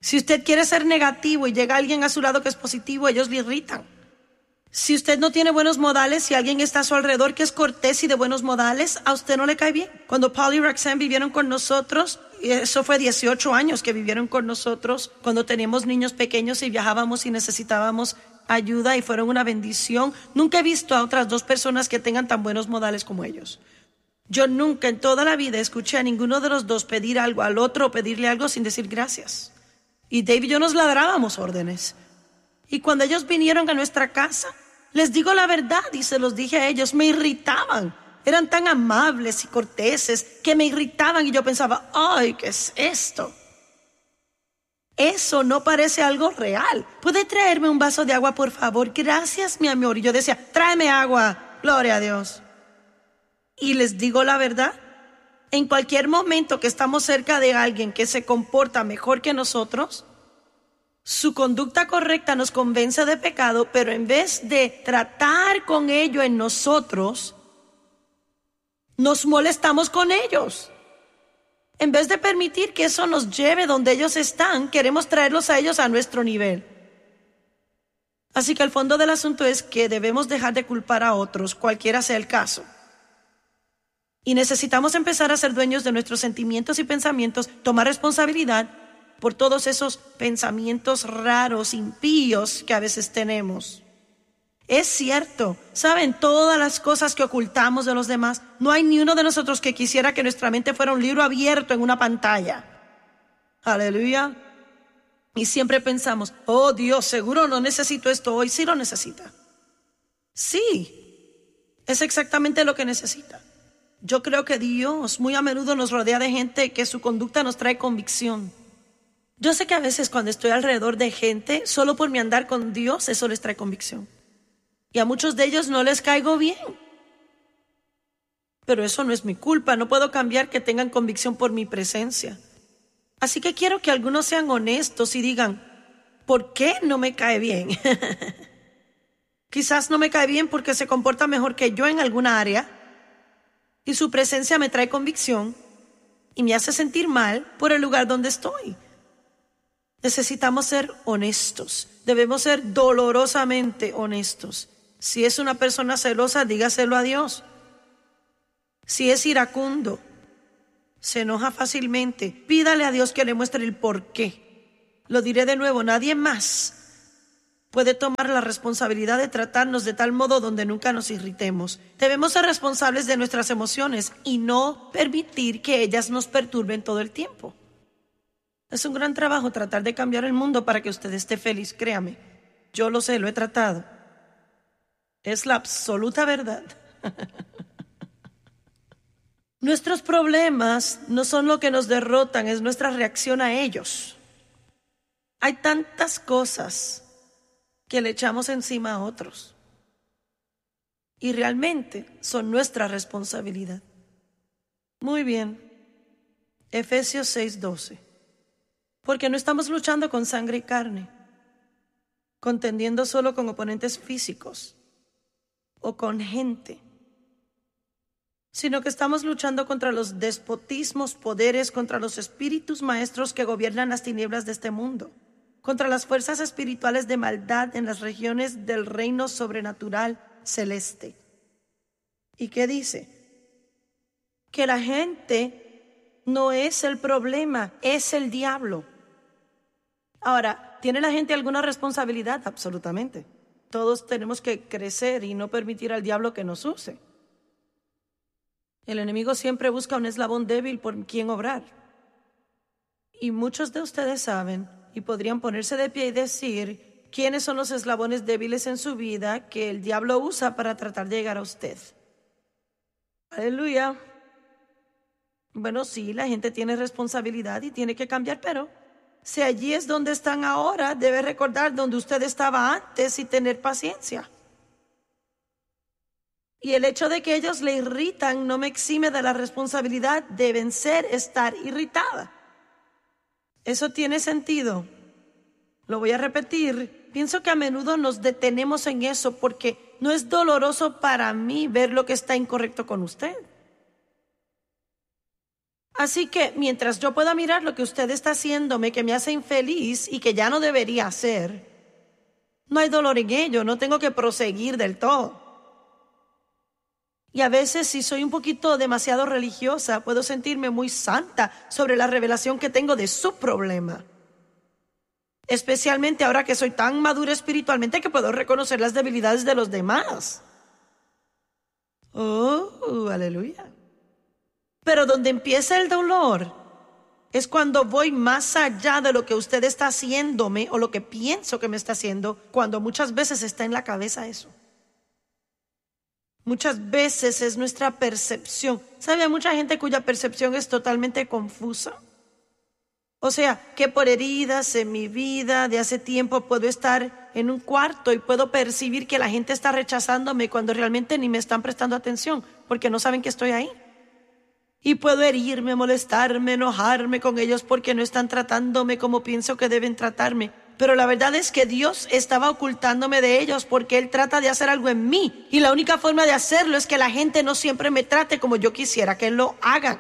Si usted quiere ser negativo y llega alguien a su lado que es positivo, ellos le irritan. Si usted no tiene buenos modales y alguien está a su alrededor que es cortés y de buenos modales, a usted no le cae bien. Cuando Paul y Roxanne vivieron con nosotros, y eso fue 18 años que vivieron con nosotros, cuando teníamos niños pequeños y viajábamos y necesitábamos ayuda y fueron una bendición. Nunca he visto a otras dos personas que tengan tan buenos modales como ellos. Yo nunca en toda la vida escuché a ninguno de los dos pedir algo al otro o pedirle algo sin decir gracias. Y Dave y yo nos ladrábamos órdenes. Y cuando ellos vinieron a nuestra casa, les digo la verdad y se los dije a ellos, me irritaban. Eran tan amables y corteses que me irritaban y yo pensaba, ay, ¿qué es esto? Eso no parece algo real. ¿Puede traerme un vaso de agua, por favor? Gracias, mi amor. Y yo decía, tráeme agua. Gloria a Dios. Y les digo la verdad, en cualquier momento que estamos cerca de alguien que se comporta mejor que nosotros, su conducta correcta nos convence de pecado, pero en vez de tratar con ello en nosotros, nos molestamos con ellos. En vez de permitir que eso nos lleve donde ellos están, queremos traerlos a ellos a nuestro nivel. Así que el fondo del asunto es que debemos dejar de culpar a otros, cualquiera sea el caso. Y necesitamos empezar a ser dueños de nuestros sentimientos y pensamientos, tomar responsabilidad por todos esos pensamientos raros, impíos que a veces tenemos. Es cierto, ¿saben? Todas las cosas que ocultamos de los demás, no hay ni uno de nosotros que quisiera que nuestra mente fuera un libro abierto en una pantalla. Aleluya. Y siempre pensamos, oh Dios, seguro no necesito esto hoy. Sí lo necesita. Sí, es exactamente lo que necesita. Yo creo que Dios muy a menudo nos rodea de gente que su conducta nos trae convicción. Yo sé que a veces cuando estoy alrededor de gente, solo por mi andar con Dios, eso les trae convicción. Y a muchos de ellos no les caigo bien. Pero eso no es mi culpa, no puedo cambiar que tengan convicción por mi presencia. Así que quiero que algunos sean honestos y digan, ¿por qué no me cae bien? Quizás no me cae bien porque se comporta mejor que yo en alguna área y su presencia me trae convicción y me hace sentir mal por el lugar donde estoy. Necesitamos ser honestos, debemos ser dolorosamente honestos. Si es una persona celosa, dígaselo a Dios. Si es iracundo, se enoja fácilmente, pídale a Dios que le muestre el por qué. Lo diré de nuevo, nadie más puede tomar la responsabilidad de tratarnos de tal modo donde nunca nos irritemos. Debemos ser responsables de nuestras emociones y no permitir que ellas nos perturben todo el tiempo. Es un gran trabajo tratar de cambiar el mundo para que usted esté feliz, créame. Yo lo sé, lo he tratado. Es la absoluta verdad. Nuestros problemas no son lo que nos derrotan, es nuestra reacción a ellos. Hay tantas cosas que le echamos encima a otros y realmente son nuestra responsabilidad. Muy bien, Efesios 6:12. Porque no estamos luchando con sangre y carne, contendiendo solo con oponentes físicos o con gente, sino que estamos luchando contra los despotismos, poderes, contra los espíritus maestros que gobiernan las tinieblas de este mundo, contra las fuerzas espirituales de maldad en las regiones del reino sobrenatural celeste. ¿Y qué dice? Que la gente no es el problema, es el diablo. Ahora, ¿tiene la gente alguna responsabilidad? Absolutamente. Todos tenemos que crecer y no permitir al diablo que nos use. El enemigo siempre busca un eslabón débil por quien obrar. Y muchos de ustedes saben y podrían ponerse de pie y decir quiénes son los eslabones débiles en su vida que el diablo usa para tratar de llegar a usted. Aleluya. Bueno, sí, la gente tiene responsabilidad y tiene que cambiar, pero si allí es donde están ahora, debe recordar donde usted estaba antes y tener paciencia. Y el hecho de que ellos le irritan no me exime de la responsabilidad de vencer estar irritada. ¿Eso tiene sentido? Lo voy a repetir. Pienso que a menudo nos detenemos en eso porque no es doloroso para mí ver lo que está incorrecto con usted. Así que mientras yo pueda mirar lo que usted está haciéndome que me hace infeliz y que ya no debería hacer, no hay dolor en ello, no tengo que proseguir del todo. Y a veces, si soy un poquito demasiado religiosa, puedo sentirme muy santa sobre la revelación que tengo de su problema. Especialmente ahora que soy tan madura espiritualmente que puedo reconocer las debilidades de los demás. Oh, aleluya. Pero donde empieza el dolor es cuando voy más allá de lo que usted está haciéndome o lo que pienso que me está haciendo, cuando muchas veces está en la cabeza eso. Muchas veces es nuestra percepción. ¿Sabe? Hay mucha gente cuya percepción es totalmente confusa. O sea, que por heridas en mi vida de hace tiempo puedo estar en un cuarto y puedo percibir que la gente está rechazándome cuando realmente ni me están prestando atención porque no saben que estoy ahí. Y puedo herirme, molestarme, enojarme con ellos porque no están tratándome como pienso que deben tratarme. Pero la verdad es que Dios estaba ocultándome de ellos porque Él trata de hacer algo en mí. Y la única forma de hacerlo es que la gente no siempre me trate como yo quisiera que lo hagan.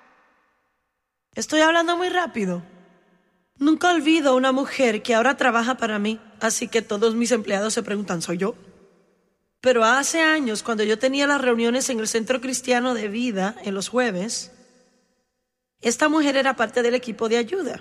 Estoy hablando muy rápido. Nunca olvido a una mujer que ahora trabaja para mí, así que todos mis empleados se preguntan, ¿soy yo? Pero hace años, cuando yo tenía las reuniones en el Centro Cristiano de Vida en los jueves, esta mujer era parte del equipo de ayuda.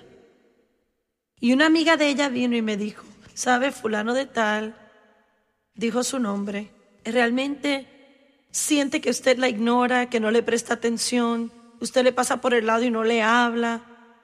Y una amiga de ella vino y me dijo, ¿sabe? Fulano de tal, dijo su nombre, realmente siente que usted la ignora, que no le presta atención, usted le pasa por el lado y no le habla.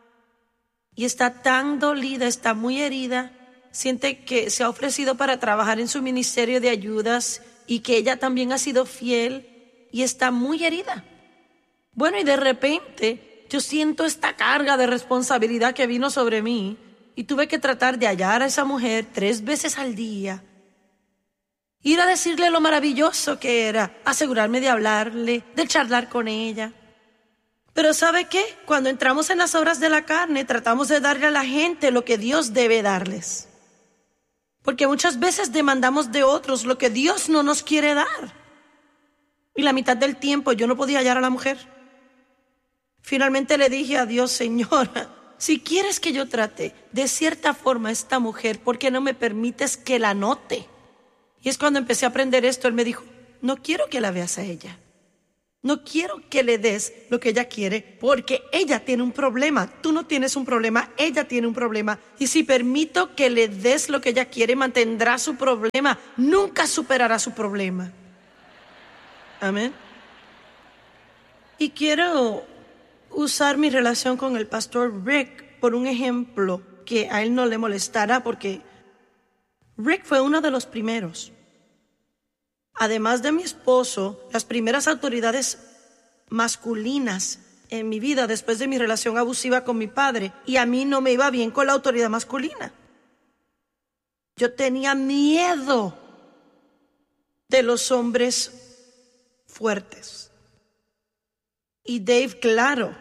Y está tan dolida, está muy herida, siente que se ha ofrecido para trabajar en su ministerio de ayudas y que ella también ha sido fiel y está muy herida. Bueno, y de repente yo siento esta carga de responsabilidad que vino sobre mí y tuve que tratar de hallar a esa mujer 3 veces al día. Ir a decirle lo maravilloso que era, asegurarme de hablarle, de charlar con ella. Pero ¿sabe qué? Cuando entramos en las obras de la carne, tratamos de darle a la gente lo que Dios debe darles. Porque muchas veces demandamos de otros lo que Dios no nos quiere dar. Y la mitad del tiempo yo no podía hallar a la mujer. Finalmente le dije a Dios, Señor, si quieres que yo trate de cierta forma a esta mujer, ¿por qué no me permites que la note? Y es cuando empecé a aprender esto. Él me dijo, no quiero que la veas a ella. No quiero que le des lo que ella quiere porque ella tiene un problema. Tú no tienes un problema, ella tiene un problema. Y si permito que le des lo que ella quiere, mantendrá su problema. Nunca superará su problema. Amén. Y quiero usar mi relación con el pastor Rick por un ejemplo que a él no le molestará porque Rick fue uno de los primeros. Además de mi esposo, las primeras autoridades masculinas en mi vida después de mi relación abusiva con mi padre, y a mí no me iba bien con la autoridad masculina. Yo tenía miedo de los hombres fuertes. Y Dave, claro,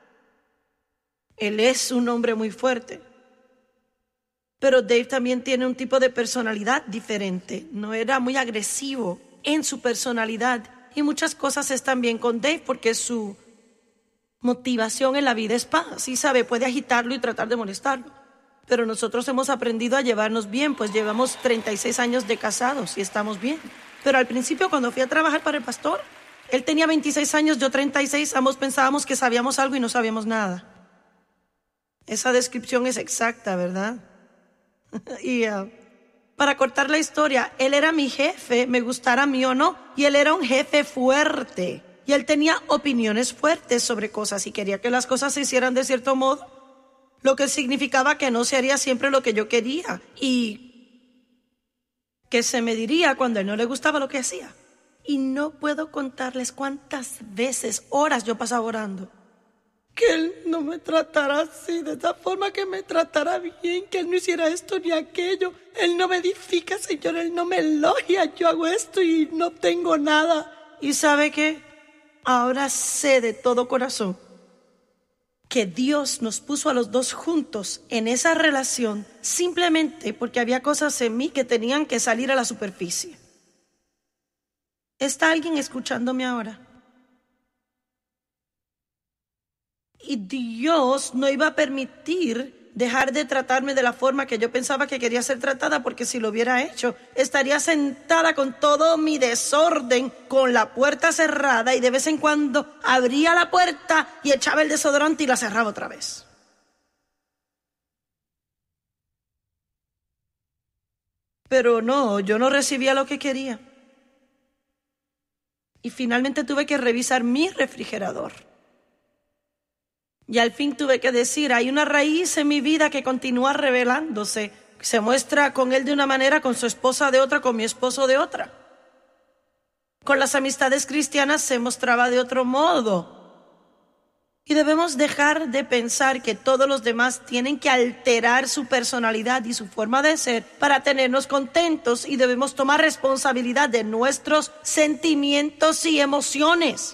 él es un hombre muy fuerte. Pero Dave también tiene un tipo de personalidad diferente. No era muy agresivo en su personalidad. Y muchas cosas están bien con Dave porque su motivación en la vida es paz. Sí sabe, puede agitarlo y tratar de molestarlo. Pero nosotros hemos aprendido a llevarnos bien, pues llevamos 36 años de casados y estamos bien. Pero al principio, cuando fui a trabajar para el pastor, él tenía 26 años, yo 36, ambos pensábamos que sabíamos algo y no sabíamos nada. Esa descripción es exacta, ¿verdad? Y para cortar la historia, él era mi jefe, me gustara a mí o no, y él era un jefe fuerte. Y él tenía opiniones fuertes sobre cosas y quería que las cosas se hicieran de cierto modo, lo que significaba que no se haría siempre lo que yo quería y que se me diría cuando a él no le gustaba lo que hacía. Y no puedo contarles cuántas veces, horas yo pasaba orando. Que él no me tratara así, de esa forma, que me tratara bien, que él no hiciera esto ni aquello. Él no me edifica, Señor, él no me elogia. Yo hago esto y no obtengo nada. ¿Y sabe qué? Ahora sé de todo corazón que Dios nos puso a los dos juntos en esa relación simplemente porque había cosas en mí que tenían que salir a la superficie. ¿Está alguien escuchándome ahora? Y Dios no iba a permitir dejar de tratarme de la forma que yo pensaba que quería ser tratada, porque si lo hubiera hecho, estaría sentada con todo mi desorden, con la puerta cerrada, y de vez en cuando abría la puerta y echaba el desodorante y la cerraba otra vez. Pero no, yo no recibía lo que quería. Y finalmente tuve que revisar mi refrigerador. Y al fin tuve que decir, hay una raíz en mi vida que continúa revelándose. Se muestra con él de una manera, con su esposa de otra, con mi esposo de otra. Con las amistades cristianas se mostraba de otro modo. Y debemos dejar de pensar que todos los demás tienen que alterar su personalidad y su forma de ser para tenernos contentos, y debemos tomar responsabilidad de nuestros sentimientos y emociones.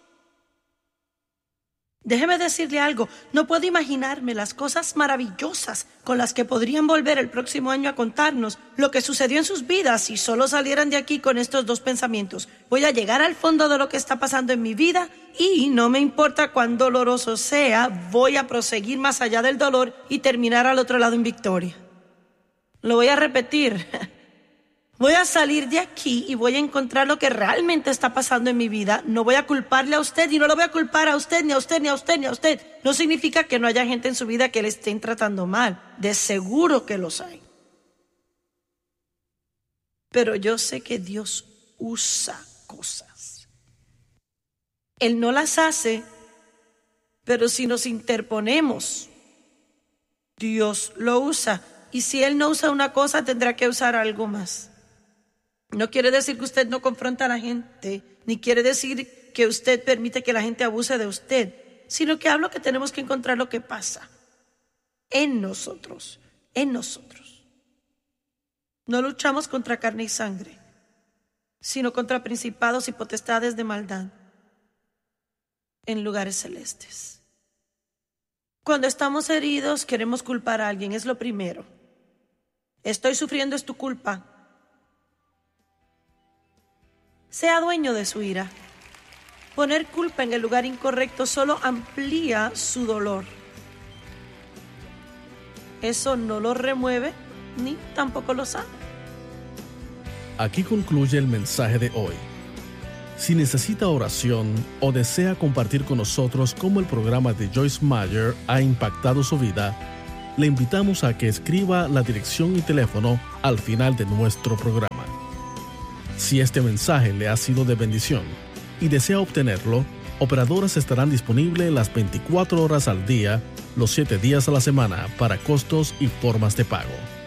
Déjeme decirle algo, no puedo imaginarme las cosas maravillosas con las que podrían volver el próximo año a contarnos lo que sucedió en sus vidas si solo salieran de aquí con estos dos pensamientos. Voy a llegar al fondo de lo que está pasando en mi vida y no me importa cuán doloroso sea, voy a proseguir más allá del dolor y terminar al otro lado en victoria. Lo voy a repetir. Voy a salir de aquí y voy a encontrar lo que realmente está pasando en mi vida. No voy a culparle a usted y no lo voy a culpar a usted, ni a usted, ni a usted, ni a usted. No significa que no haya gente en su vida que le estén tratando mal. De seguro que los hay. Pero yo sé que Dios usa cosas. Él no las hace, pero si nos interponemos, Dios lo usa. Y si Él no usa una cosa, tendrá que usar algo más. No quiere decir que usted no confronta a la gente, ni quiere decir que usted permite que la gente abuse de usted, sino que hablo que tenemos que encontrar lo que pasa en nosotros, en nosotros. No luchamos contra carne y sangre, sino contra principados y potestades de maldad en lugares celestes. Cuando estamos heridos, queremos culpar a alguien, es lo primero. Estoy sufriendo, es tu culpa. Sea dueño de su ira. Poner culpa en el lugar incorrecto solo amplía su dolor. Eso no lo remueve ni tampoco lo sana. Aquí concluye el mensaje de hoy. Si necesita oración o desea compartir con nosotros cómo el programa de Joyce Meyer ha impactado su vida, le invitamos a que escriba la dirección y teléfono al final de nuestro programa. Si este mensaje le ha sido de bendición y desea obtenerlo, operadoras estarán disponibles las 24 horas al día, los 7 días a la semana para costos y formas de pago.